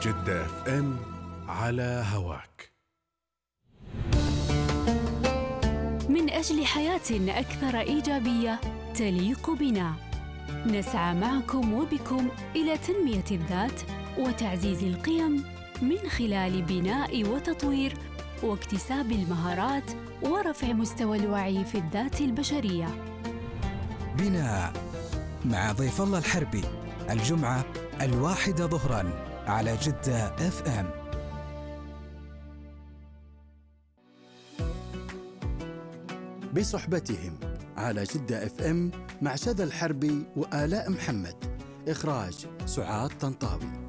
جدة اف ام على هواك. من أجل حياة أكثر إيجابية تليق بنا، نسعى معكم وبكم إلى تنمية الذات وتعزيز القيم من خلال بناء وتطوير واكتساب المهارات ورفع مستوى الوعي في الذات البشرية. بناء مع ضيف الله الحربي الجمعة 1 ظهراً على جدة اف ام. بصحبتهم على جدة اف ام مع شذى الحربي وآلاء محمد. إخراج سعاد طنطاوي.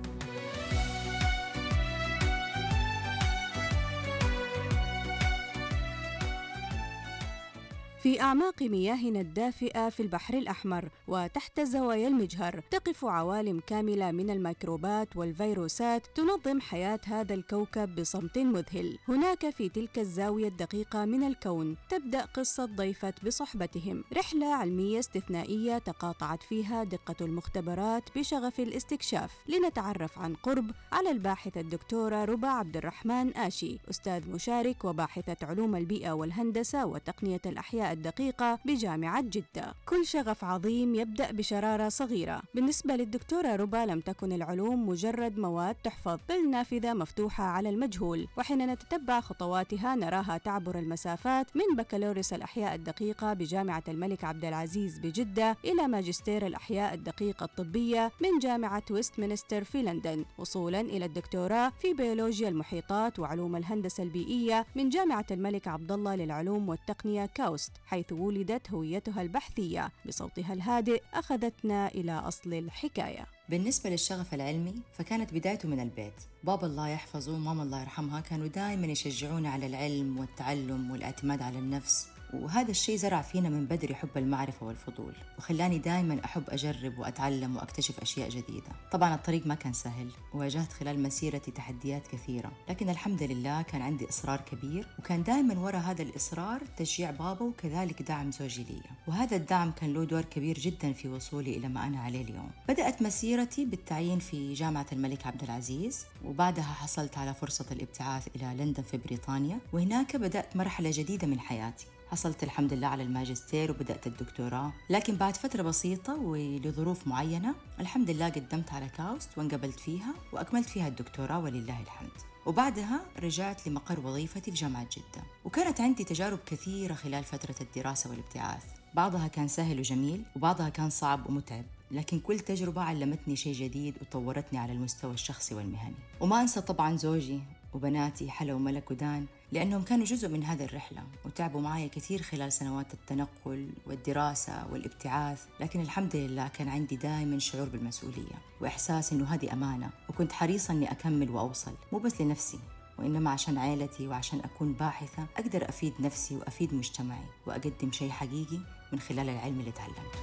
في أعماق مياهنا الدافئة في البحر الأحمر وتحت زوايا المجهر تقف عوالم كاملة من الميكروبات والفيروسات تنظم حياة هذا الكوكب بصمت مذهل. هناك في تلك الزاوية الدقيقة من الكون تبدأ قصة ضيفة بصحبتهم، رحلة علمية استثنائية تقاطعت فيها دقة المختبرات بشغف الاستكشاف، لنتعرف عن قرب على الباحثة الدكتورة ربى عبد الرحمن آشي، أستاذ مشارك وباحثة علوم البيئة والهندسة وتقنية الأحياء الدقيقة بجامعة جدة. كل شغف عظيم يبدأ بشرارة صغيرة. بالنسبة للدكتورة ربى لم تكن العلوم مجرد مواد تحفظ، بل نافذة مفتوحة على المجهول، وحين نتتبع خطواتها نراها تعبر المسافات من بكالوريوس الأحياء الدقيقة بجامعة الملك عبد العزيز بجدة إلى ماجستير الأحياء الدقيقة الطبية من جامعة ويستمنستر في لندن، وصولا إلى الدكتوراه في بيولوجيا المحيطات وعلوم الهندسة البيئية من جامعة الملك عبدالله للعلوم والتقنية كاوست، حيث ولدت هويتها البحثية. بصوتها الهادئ أخذتنا إلى أصل الحكاية. بالنسبة للشغف العلمي فكانت بدايته من البيت. بابا الله يحفظه وماما الله يرحمها كانوا دائما يشجعونا على العلم والتعلم والاعتماد على النفس، وهذا الشيء زرع فينا من بدري حب المعرفة والفضول، وخلاني دائما أحب أجرب وأتعلم وأكتشف أشياء جديدة. طبعا الطريق ما كان سهل، وواجهت خلال مسيرتي تحديات كثيرة، لكن الحمد لله كان عندي إصرار كبير، وكان دائما وراء هذا الإصرار تشجيع بابا وكذلك دعم زوجي لي، وهذا الدعم كان له دور كبير جدا في وصولي إلى ما أنا عليه اليوم. بدأت مسيرتي بالتعيين في جامعة الملك عبد العزيز، وبعدها حصلت على فرصة الابتعاث إلى لندن في بريطانيا، وهناك بدأت مرحلة جديدة من حياتي. حصلت الحمد لله على الماجستير وبدأت الدكتوراه، لكن بعد فترة بسيطة ولظروف معينة الحمد لله قدمت على كاوست وانقبلت فيها وأكملت فيها الدكتوراه ولله الحمد. وبعدها رجعت لمقر وظيفتي في جامعة جدة، وكانت عندي تجارب كثيرة خلال فترة الدراسة والابتعاث، بعضها كان سهل وجميل وبعضها كان صعب ومتعب، لكن كل تجربة علمتني شيء جديد وطورتني على المستوى الشخصي والمهني. وما أنسى طبعاً زوجي وبناتي حلا وملك ودان، لأنهم كانوا جزء من هذه الرحلة وتعبوا معي كثير خلال سنوات التنقل والدراسة والابتعاث، لكن الحمد لله كان عندي دائما شعور بالمسؤولية وإحساس إنه هذه أمانة، وكنت حريصة إني أكمل وأوصل، مو بس لنفسي وإنما عشان عائلتي وعشان أكون باحثة أقدر أفيد نفسي وأفيد مجتمعي وأقدم شيء حقيقي من خلال العلم اللي تعلمته.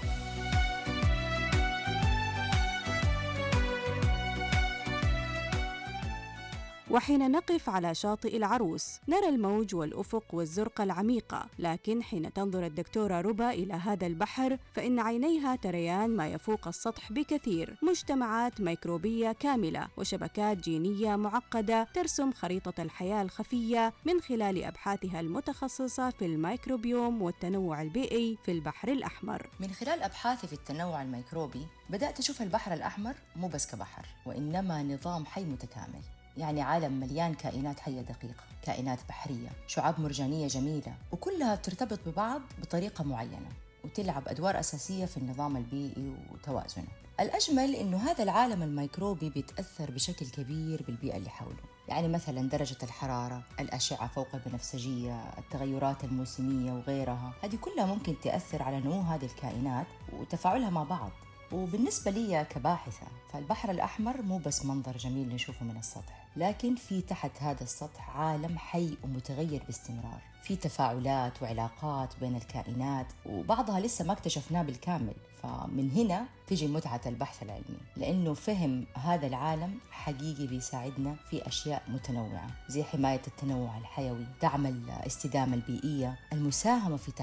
وحين نقف على شاطئ العروس نرى الموج والأفق والزرقة العميقة، لكن حين تنظر الدكتورة ربى إلى هذا البحر فإن عينيها تريان ما يفوق السطح بكثير، مجتمعات ميكروبية كاملة وشبكات جينية معقدة ترسم خريطة الحياة الخفية من خلال أبحاثها المتخصصة في الميكروبيوم والتنوع البيئي في البحر الأحمر. من خلال أبحاثي في التنوع الميكروبي بدأت أشوف البحر الأحمر مو بس كبحر، وإنما نظام حي متكامل، يعني عالم مليان كائنات حية دقيقة، كائنات بحرية، شعاب مرجانية جميلة، وكلها ترتبط ببعض بطريقة معينة وتلعب أدوار أساسية في النظام البيئي وتوازنه. الأجمل إنه هذا العالم الميكروبي بيتأثر بشكل كبير بالبيئة اللي حوله، يعني مثلا درجة الحرارة، الأشعة فوق البنفسجية، التغيرات الموسمية وغيرها، هذه كلها ممكن تأثر على نمو هذه الكائنات وتفاعلها مع بعض. وبالنسبة لي كباحثة فالبحر الأحمر مو بس منظر جميل نشوفه من السطح، لكن في تحت هذا السطح عالم حي ومتغير باستمرار، في تفاعلات وعلاقات بين الكائنات وبعضها لسه ما اكتشفناه بالكامل. فمن هنا تيجي متعة البحث العلمي، لأنه فهم هذا العالم حقيقي بيساعدنا في أشياء متنوعة زي حماية التنوع الحيوي، دعم الاستدامة البيئية، المساهمة في